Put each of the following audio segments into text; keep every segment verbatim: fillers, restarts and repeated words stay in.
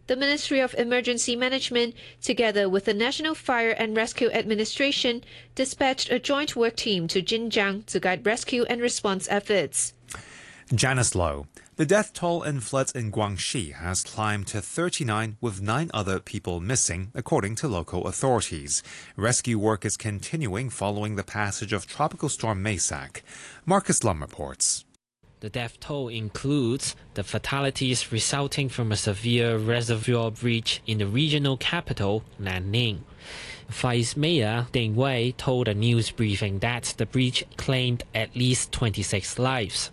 the Ministry of Emergency Management, together with the National Fire and Rescue Administration, dispatched a joint work team to Jinjiang to guide rescue and response efforts. Janice Low. The death toll in floods in Guangxi has climbed to thirty-nine, with nine other people missing, according to local authorities. Rescue work is continuing following the passage of Tropical Storm Maysak. Marcus Lum reports. The death toll includes the fatalities resulting from a severe reservoir breach in the regional capital, Nanning. Vice Mayor Ding Wei told a news briefing that the breach claimed at least twenty-six lives.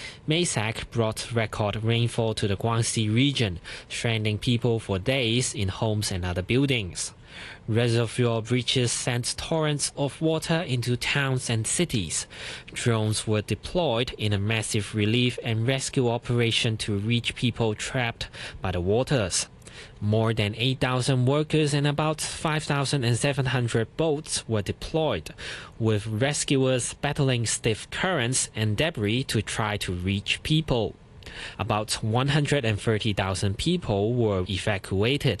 Maysak brought record rainfall to the Guangxi region, stranding people for days in homes and other buildings. Reservoir breaches sent torrents of water into towns and cities. Drones were deployed in a massive relief and rescue operation to reach people trapped by the waters. More than eight thousand workers and about five thousand seven hundred boats were deployed, with rescuers battling stiff currents and debris to try to reach people. About one hundred thirty thousand people were evacuated.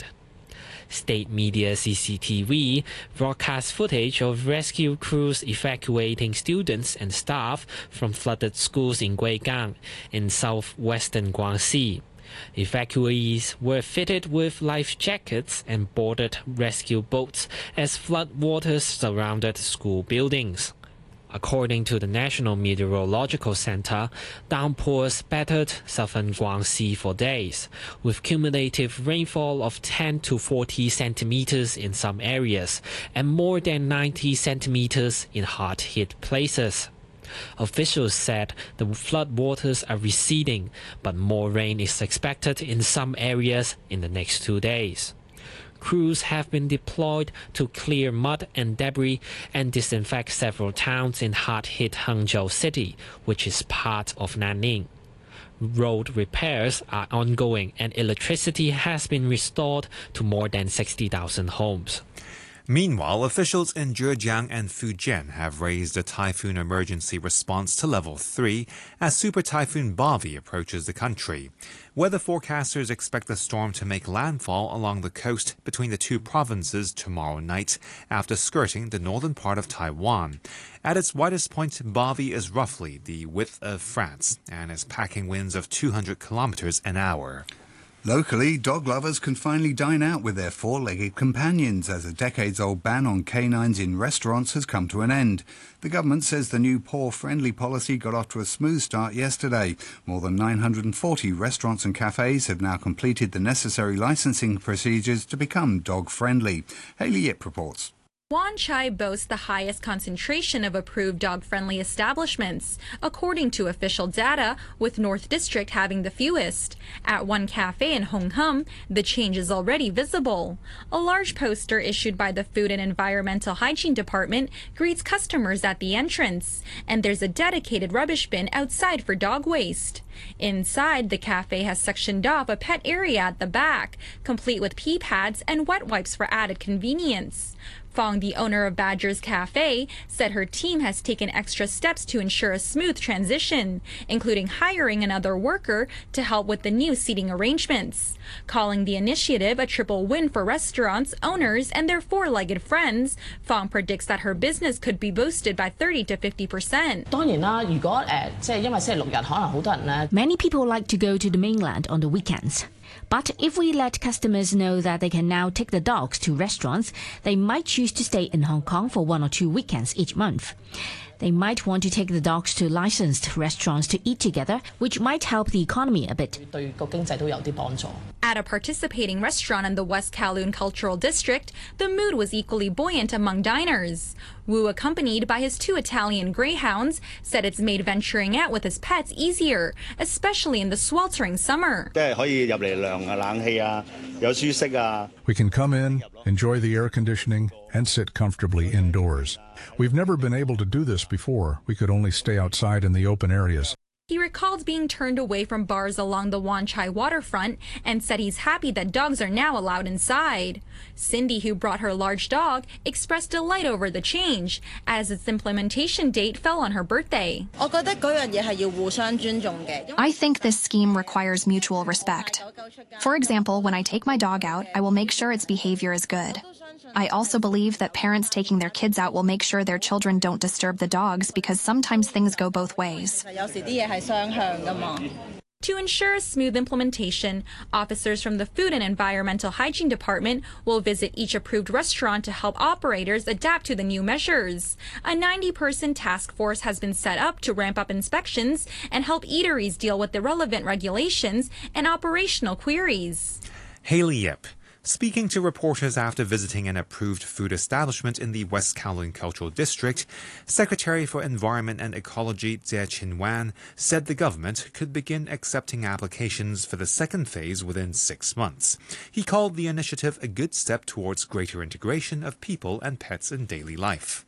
State media C C T V broadcast footage of rescue crews evacuating students and staff from flooded schools in Guigang, in southwestern Guangxi. Evacuees were fitted with life jackets and boarded rescue boats as flood waters surrounded school buildings. According to the National Meteorological Center, downpours battered southern Guangxi for days, with cumulative rainfall of ten to forty centimeters in some areas and more than ninety centimeters in hard-hit places. Officials said the flood waters are receding, but more rain is expected in some areas in the next two days. Crews have been deployed to clear mud and debris and disinfect several towns in hard-hit Hangzhou City, which is part of Nanning. Road repairs are ongoing and electricity has been restored to more than sixty thousand homes. Meanwhile, officials in Zhejiang and Fujian have raised the typhoon emergency response to level three as Super Typhoon Bavi approaches the country. Weather forecasters expect the storm to make landfall along the coast between the two provinces tomorrow night after skirting the northern part of Taiwan. At its widest point, Bavi is roughly the width of France and is packing winds of two hundred kilometers an hour. Locally, dog lovers can finally dine out with their four-legged companions as a decades-old ban on canines in restaurants has come to an end. The government says the new paw-friendly policy got off to a smooth start yesterday. More than nine hundred forty restaurants and cafes have now completed the necessary licensing procedures to become dog-friendly. Hayley Yip reports. Wan Chai boasts the highest concentration of approved dog-friendly establishments, according to official data, with North District having the fewest. At one cafe in Hong Kong, the change is already visible. A large poster issued by the Food and Environmental Hygiene Department greets customers at the entrance, and there's a dedicated rubbish bin outside for dog waste. Inside, the cafe has sectioned off a pet area at the back, complete with pee pads and wet wipes for added convenience. Fong, the owner of Badger's Cafe, said her team has taken extra steps to ensure a smooth transition, including hiring another worker to help with the new seating arrangements. Calling the initiative a triple win for restaurants, owners, and their four-legged friends, Fong predicts that her business could be boosted by thirty to fifty percent. Many people like to go to the mainland on the weekends. But if we let customers know that they can now take the dogs to restaurants, they might choose to stay in Hong Kong for one or two weekends each month. They might want to take the dogs to licensed restaurants to eat together, which might help the economy a bit. At a participating restaurant in the West Kowloon Cultural District, the mood was equally buoyant among diners. Wu, accompanied by his two Italian greyhounds, said it's made venturing out with his pets easier, especially in the sweltering summer. We can come in, enjoy the air conditioning, and sit comfortably indoors. We've never been able to do this before. We could only stay outside in the open areas. He recalled being turned away from bars along the Wan Chai waterfront and said he's happy that dogs are now allowed inside. Cindy, who brought her large dog, expressed delight over the change, as its implementation date fell on her birthday. I think this scheme requires mutual respect. For example, when I take my dog out, I will make sure its behavior is good. I also believe that parents taking their kids out will make sure their children don't disturb the dogs because sometimes things go both ways. To ensure a smooth implementation, officers from the Food and Environmental Hygiene Department will visit each approved restaurant to help operators adapt to the new measures. A ninety-person task force has been set up to ramp up inspections and help eateries deal with the relevant regulations and operational queries. Haley Yip, speaking to reporters after visiting an approved food establishment in the West Kowloon Cultural District, Secretary for Environment and Ecology Jie Chin-wan said the government could begin accepting applications for the second phase within six months. He called the initiative a good step towards greater integration of people and pets in daily life.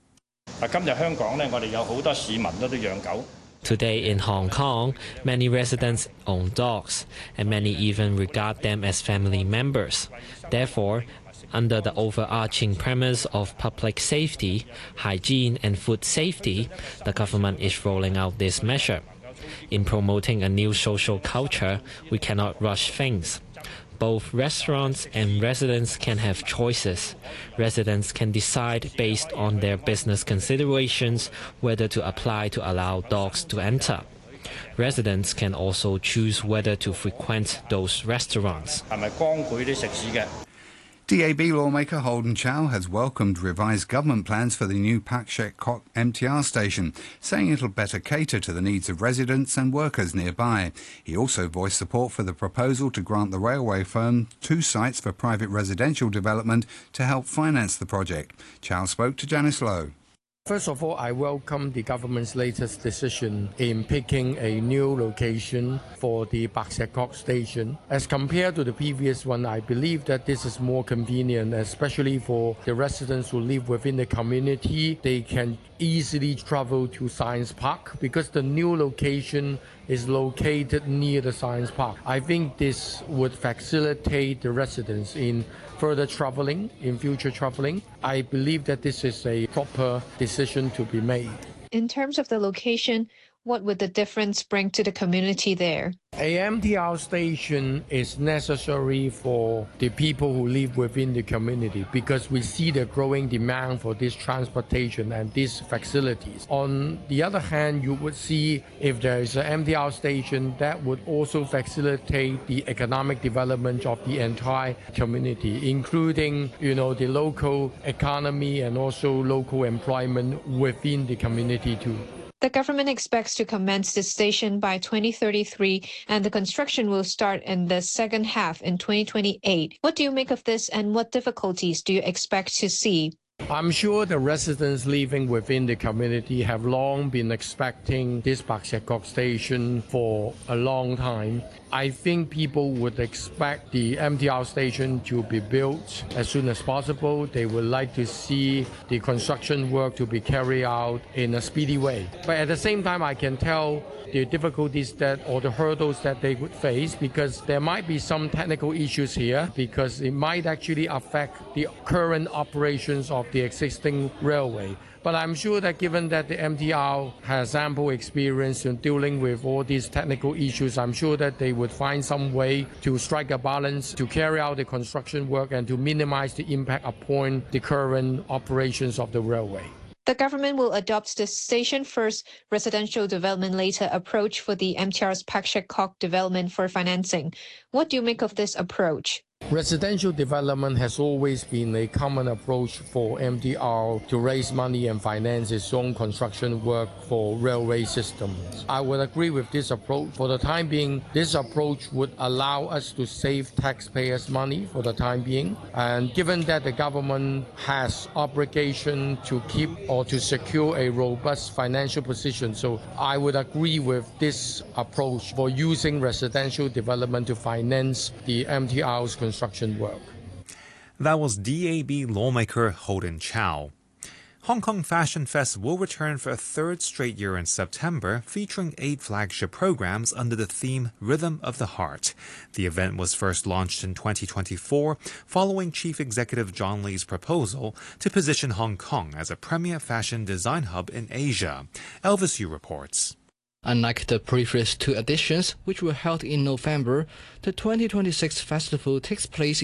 Today in Hong Kong, many residents own dogs, and many even regard them as family members. Therefore, under the overarching premise of public safety, hygiene and food safety, the government is rolling out this measure. In promoting a new social culture, we cannot rush things. Both restaurants and residents can have choices. Residents can decide based on their business considerations whether to apply to allow dogs to enter. Residents can also choose whether to frequent those restaurants. D A B lawmaker Holden Chow has welcomed revised government plans for the new Pak Shek Kok M T R station, saying it'll better cater to the needs of residents and workers nearby. He also voiced support for the proposal to grant the railway firm two sites for private residential development to help finance the project. Chow spoke to Janice Lowe. First of all, I welcome the government's latest decision in picking a new location for the Pak Shek Kok station. As compared to the previous one, I believe that this is more convenient, especially for the residents who live within the community. They can easily travel to Science Park because the new location is located near the Science Park. I think this would facilitate the residents in further traveling, in future traveling. I believe that this is a proper decision to be made. In terms of the location, what would the difference bring to the community there? A M T R station is necessary for the people who live within the community because we see the growing demand for this transportation and these facilities. On the other hand, you would see if there is an M T R station that would also facilitate the economic development of the entire community, including, you know, the local economy and also local employment within the community too. The government expects to commence this station by twenty thirty-three, and the construction will start in the second half in twenty twenty-eight. What do you make of this, and what difficulties do you expect to see? I'm sure the residents living within the community have long been expecting this Pak Shek Kok station for a long time. I think people would expect the M T R station to be built as soon as possible. They would like to see the construction work to be carried out in a speedy way. But at the same time, I can tell the difficulties that or the hurdles that they would face because there might be some technical issues here because it might actually affect the current operations of the existing railway. But I'm sure that given that the M T R has ample experience in dealing with all these technical issues, I'm sure that they would find some way to strike a balance to carry out the construction work and to minimize the impact upon the current operations of the railway. The government will adopt the station first, residential development later approach for the M T R's Pak Shek Kok development for financing. What do you make of this approach? Residential development has always been a common approach for M T R to raise money and finance its own construction work for railway systems. I would agree with this approach. For the time being, this approach would allow us to save taxpayers' money for the time being. And given that the government has obligation to keep or to secure a robust financial position, so I would agree with this approach for using residential development to finance the M T R's construction work. That was D A B lawmaker Holden Chow. Hong Kong Fashion Fest will return for a third straight year in September, featuring eight flagship programs under the theme Rhythm of the Heart. The event was first launched in twenty twenty-four, following Chief Executive John Lee's proposal to position Hong Kong as a premier fashion design hub in Asia. Elvis Yu reports. Unlike the previous two editions, which were held in November, the twenty twenty-six festival takes place